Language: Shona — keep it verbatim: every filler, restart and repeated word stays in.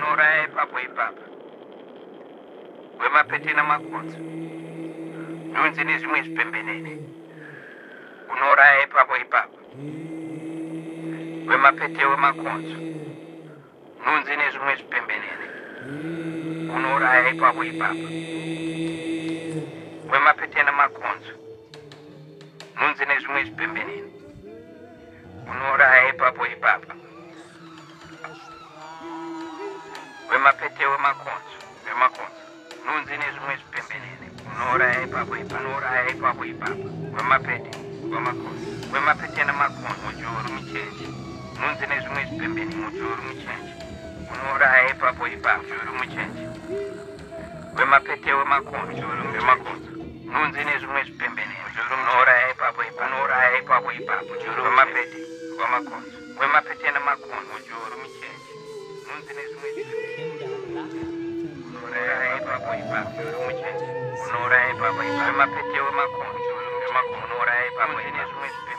Unora ipapo ipapo. Wemapete namakonzo. Nunzi nezvimwe zvipembenene. Unora ipapo ipapo. Wemapete wemakonzo. Nunzi nezvimwe zvipembenene. Unora ipapo ipapo. Wemapete namakonzo. Nunzi nezvimwe zvipembenene. Unora ipapo ipapo. Wemapete wemakonzo. Wemakonzo. Nunzi nezvimwe zvipembenene. Unora ipapo ipapo. Unora ipapo ipapo. Wemapete wemakonzo. Wemapete namakonzo. Mujuru michenje. Nunzi nezvimwe zvipembenene. Mujuru michenje. Unora ipapo ipapo. Mujuru michenje. Wemapete wemakonzo. Mujuru wemakonzo. Nunzi nezvimwe zvipembenene. Mujuru unora ipapo ipapo. Unora ipapo ipapo. Mujuru wemapete wemakonzo. Wemapete namakonzo. Mujuru michenje. Nunzi nezvimwe zvipembenene. Unora ipapo ipapo. Mujuru michenje. Unora ipapo ipapo. Wemapete wemakonzo. Unora ipapo nezvimwe zvipembenene.